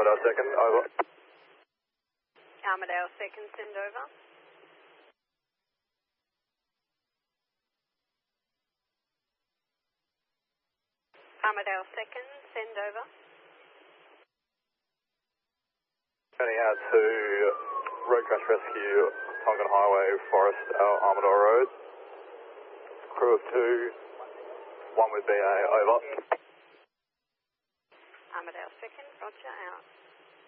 Armadale 2nd, over. Armadale 2nd, send over. Armadale 2nd, send over. Turning out to Road Crash Rescue, Tongan Highway, Forest, Armadale Road. Crew of 2, 1 with BA, over. Armadale 2nd, roger, out.